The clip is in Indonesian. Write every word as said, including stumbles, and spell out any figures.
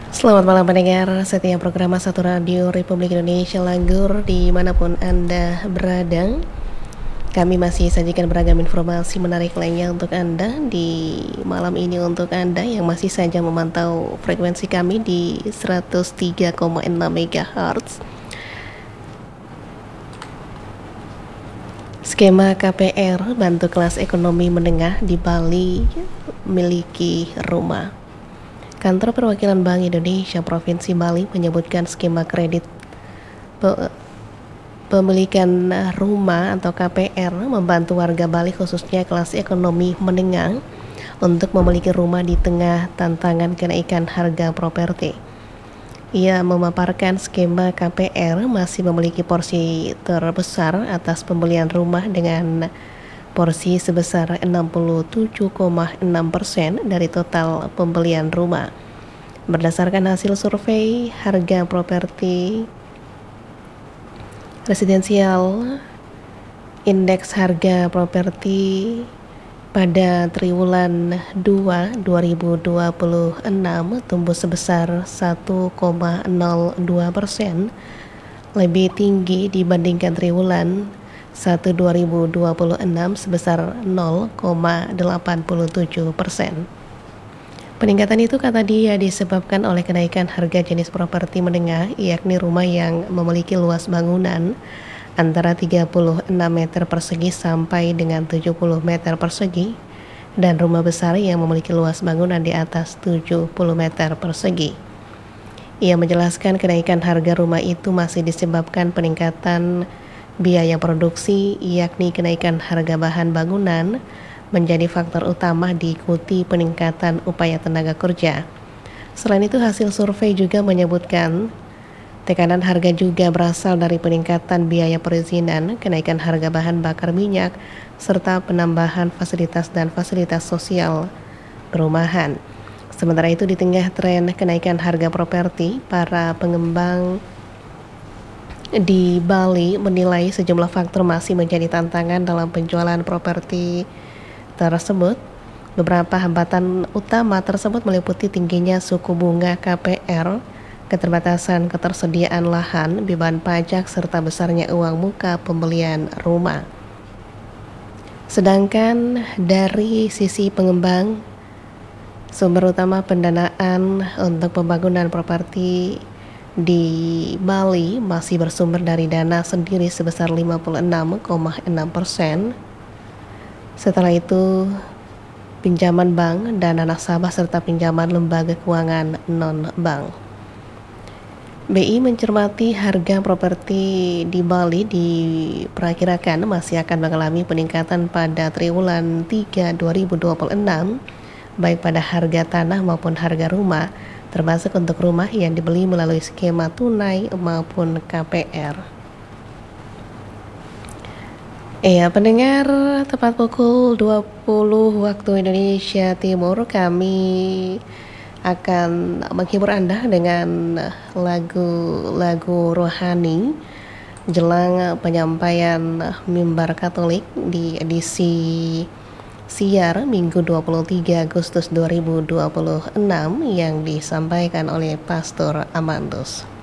Selamat malam pendengar setiap program Satu Radio Republik Indonesia Langgur dimanapun Anda berada. Kami masih sajikan beragam informasi menarik lainnya untuk Anda di malam ini untuk Anda yang masih saja memantau frekuensi kami di seratus tiga koma enam megahertz. Skema K P R bantu kelas ekonomi menengah di Bali miliki rumah. Kantor Perwakilan Bank Indonesia Provinsi Bali menyebutkan skema kredit pe- pemilikan rumah atau K P R membantu warga Bali khususnya kelas ekonomi menengah untuk memiliki rumah di tengah tantangan kenaikan harga properti. Ia memaparkan skema K P R masih memiliki porsi terbesar atas pembelian rumah dengan porsi sebesar enam puluh tujuh koma enam persen dari total pembelian rumah. Berdasarkan hasil survei harga properti residensial, indeks harga properti pada triwulan dua dua ribu dua puluh enam tumbuh sebesar satu koma nol dua persen, lebih tinggi dibandingkan triwulan satu dua ribu dua puluh enam sebesar nol koma delapan tujuh persen. Peningkatan itu kata dia disebabkan oleh kenaikan harga jenis properti menengah, yakni rumah yang memiliki luas bangunan antara tiga puluh enam meter persegi sampai dengan tujuh puluh meter persegi, dan rumah besar yang memiliki luas bangunan di atas tujuh puluh meter persegi. Ia menjelaskan kenaikan harga rumah itu masih disebabkan peningkatan biaya produksi, yakni kenaikan harga bahan bangunan menjadi faktor utama, diikuti peningkatan upaya tenaga kerja. Selain itu, hasil survei juga menyebutkan tekanan harga juga berasal dari peningkatan biaya perizinan, kenaikan harga bahan bakar minyak, serta penambahan fasilitas dan fasilitas sosial perumahan. Sementara itu, di tengah tren kenaikan harga properti, para pengembang di Bali menilai sejumlah faktor masih menjadi tantangan dalam penjualan properti tersebut. Beberapa hambatan utama tersebut meliputi tingginya suku bunga K P R, keterbatasan ketersediaan lahan, beban pajak, serta besarnya uang muka pembelian rumah. Sedangkan dari sisi pengembang, sumber utama pendanaan untuk pembangunan properti di Bali masih bersumber dari dana sendiri sebesar lima puluh enam koma enam persen. Setelah itu, pinjaman bank, dana nasabah, serta pinjaman lembaga keuangan non-bank. B I mencermati harga properti di Bali diperkirakan masih akan mengalami peningkatan pada triwulan tiga dua ribu dua puluh enam, baik pada harga tanah maupun harga rumah, termasuk untuk rumah yang dibeli melalui skema tunai maupun K P R. Iya, pendengar, tepat pukul dua puluh waktu Indonesia Timur, kami akan menghibur Anda dengan lagu-lagu rohani jelang penyampaian mimbar Katolik di edisi siar Minggu dua puluh tiga Agustus dua ribu dua puluh enam yang disampaikan oleh Pastor Amandus.